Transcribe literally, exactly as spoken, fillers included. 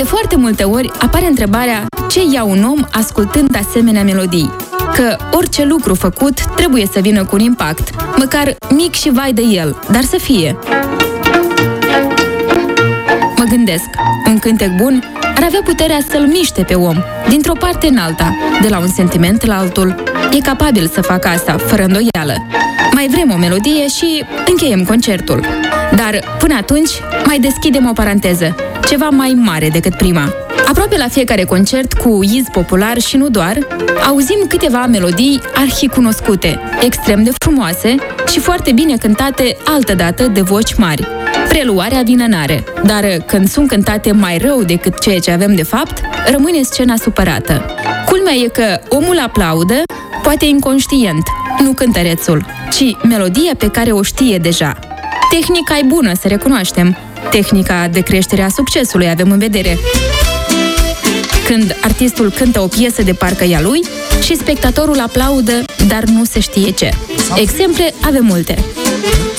foarte multe ori apare întrebarea ce ia un om ascultând asemenea melodii. Că orice lucru făcut trebuie să vină cu un impact, măcar mic și vai de el, dar să fie. Mă gândesc, un cântec bun ar avea puterea să-l miște pe om, dintr-o parte în alta, de la un sentiment la altul. E capabil să facă asta, fără îndoială. Mai vrem o melodie și încheiem concertul. Dar, până atunci, mai deschidem o paranteză, ceva mai mare decât prima. Aproape la fiecare concert cu iz popular și nu doar, auzim câteva melodii arhicunoscute, extrem de frumoase și foarte bine cântate altădată de voci mari. Preluarea vine în are, dar când sunt cântate mai rău decât ceea ce avem de fapt, rămâne scena supărată. Culmea e că omul aplaudă, poate inconștient, nu cântărețul, ci melodia pe care o știe deja. Tehnica e bună, să recunoaștem. Tehnica de creștere a succesului avem în vedere. Când artistul cântă o piesă de parcă e a lui și spectatorul aplaudă, dar nu se știe ce. Exemple avem multe.